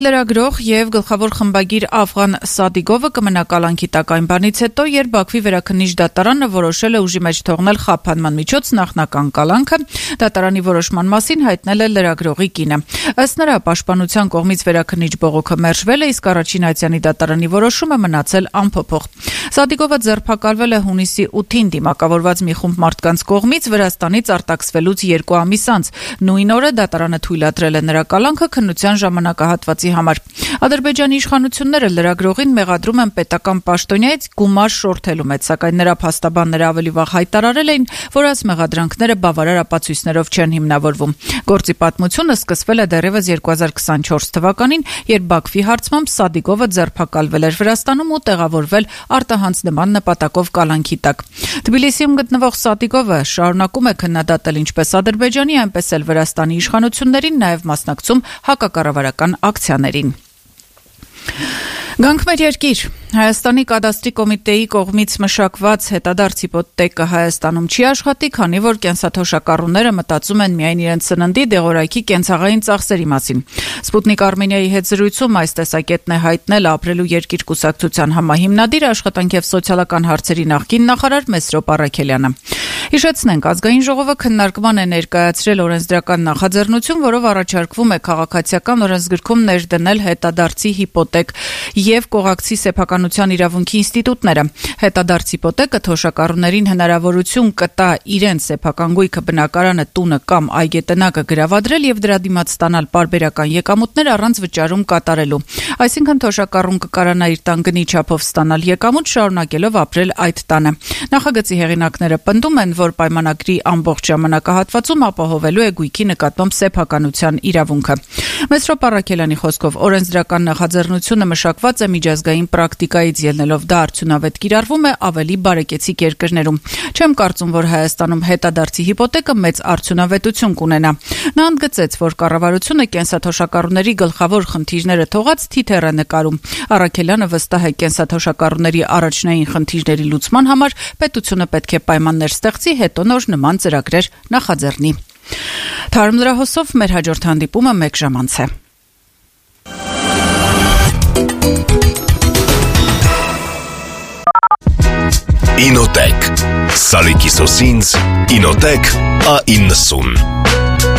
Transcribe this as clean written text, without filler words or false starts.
Լրագրող եւ գլխավոր խմբագիր Աֆղան Սադիգովը կմնա կալանքի տակ այն բանից հետո, երբ Բաքվի վերաքննիչ դատարանը որոշել է ուժի մեջ թողնել խափանման միջոց նախնական կալանքը, դատարանի որոշման մասին հայտնել է լրագրողի կինը։ Ըստ նրա, պաշտպանության կողմից վերաքննիչ բողոքը մերժվել է, իսկ առաջին այցյանի դատարանի որոշումը մնացել անփոփոխ։ Սադիգովը ձերբակալվել է հունիսի 8-ին դիմակավորված մի խումբ մարդկանց կողմից Վրաստանից արտաքսվելուց 2 ամիս անց։ Նույն օրը դատարանը թույլատրել է նրա կալանքը քննության ժամանակահատվածի համար։ Ադրբեջանի իշխանությունները լրագրողին մեղադրում են պետական պաշտոնյայից գումար շորթելու մեջ, սակայն նրա փաստաբանները ավելի վաղ հայտարարել էին, որ այս մեղադրանքները բավարար ապացույցներով չեն հիմնավորվում։ Գործի պատմությունը սկսվել է դեռևս 2024 թվականին, երբ Բաքվի հարցմամբ Սադիգովը ձերբակալվել էր Վրաստանում ու տեղավորվել արտահանձնման նպատակով կալանքի տակ։ Թբիլիսիում գտնվող Սադիգովը շարունակում է քննադատել ինչպես Ադրբեջանի, այնպես էլ Վրաստանի իշխանություններին, նաև մասնակցում հակակառավարական ակցիաներին։ Գանք մեր երկիր։ Հայաստանի կադաստրի կոմիտեի կողմից մշակված հետադարձ հիպոթեկը Հայաստանում չի աշխատի, քանի որ կենսաթոշակառուները մտածում են միայն իրենց սննդի, դեղորայքի, կենցաղային ծախսերի մասին։ Սպուտնիկ Արմենիայի հետ զրույցում այս տեսակետն է հայտնել Ապրելու երկիր կուսակցության համահիմնադիր, աշխատանք եւ սոցիալական հարցերի նախկին նախարար Մեսրոպ Առաքելյանը։ Հիշեցնենք, ազգային ժողովը քննարկման է ներկայացրել օրենսդրական նախաձեռնություն, որով առաջարկվում է քաղաքացիական օրենսգրքում ներդնել հետադարձի հիպոթեկ եւ կողակցի սեփականության իրավունքի ինստիտուտները։ Հետադարձ հիպոթեկը թոշակառուներին հնարավորություն կտա իրենց սեփական գույքը, բնակարանը, տունը կամ այգետնակը գրավադրել եւ դրա դիմաց ստանալ պարբերական եկամուտներ առանց վճարում կատարելու։ Այսինքն թոշակառուն կկարանա իր տան գնի չափով ստանալ եկամուտ, շարունակելով ապրել այդ տանը։ Նախագծի հեղինակները պնդում են, որ պայմանագրի ամբողջ ժամանակահատվածում ապահովելու է գույքի նկատմամբ սեփականության իրավունքը։ Մեսրոպ Առաքելյանի խոսքով օրենսդրական նախաձեռնությունը մշակված է միջազգային պրակտիկայից ելնելով, դա արդյունավետ կիրառվում է ավելի բարեկեցիկ երկրներում։ Չեմ կարծում, որ Հայաստանում հետադարձի հիպոթեկը մեծ արդյունավետություն կունենա։ Նա ընդգծեց, որ կառավարությունը կենսաթոշակառուների գլխավոր խնդիրները թողած թիթեռ է նկարում։ Առաքելյանը վստահ է, կենսաթոշակառուների առաջնային խնդիրների լուծման համար պետությունը պետք է պայմաններ ստեղծի, հետո նոր նման ծրագրեր նախաձեռնի։ Թարմ լրահոսով մեր հաջորդ հանդիպումը 1 ժամ անց է։ Ինոտեք Սալիկի սոսինձ Ինոտեք A90